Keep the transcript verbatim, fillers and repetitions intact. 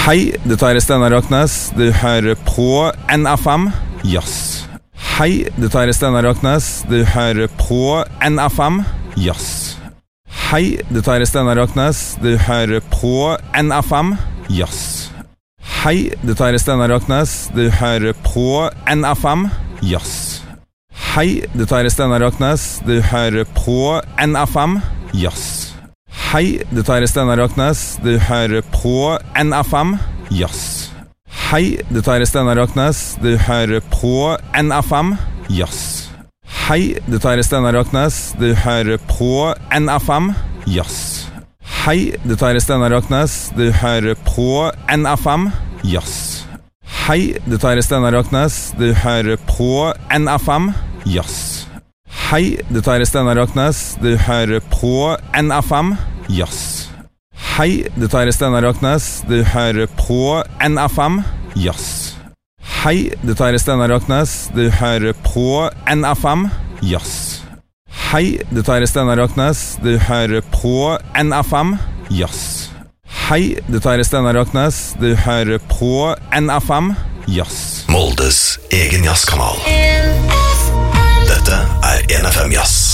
Hei, dette er Steinar Raknes. Du hører på N F M Jazz. Hei, dette er Steinar Raknes. Du hører på N F M Jazz. Hei, dette er Steinar Raknes. Du hører på N F M Jazz. Hei, dette er Steinar Raknes. Du hører på N F M Jazz. Hei, dette er Steinar Raknes. Du hører på N F M Jazz. Hei, dette er Steinar Raknes. Du hører på N F M Jazz. Hei, dette er Steinar Raknes. Du hører på N F M Jazz. Hei, dette er Steinar Raknes. Du hører på N F M Jazz. Hei, dette er Steinar Raknes. Du hører på N F M Jazz. Hei, dette er Steinar Raknes. Du hører på N F M Jazz. Hei, dette er Steinar Raknes. Du hører på N F M Jazz. Hei, dette er Steinar Raknes. Du hører på N F M Jazz. Hei, dette er Steinar Raknes. Du hører på N F M Jazz. Hei, dette er Steinar Raknes. Du hører på N F M Jazz. Hei, dette er Steinar Raknes. Du hører på N F M Jazz. Moldes egen jazzkanal. Dette er N F M Jazz.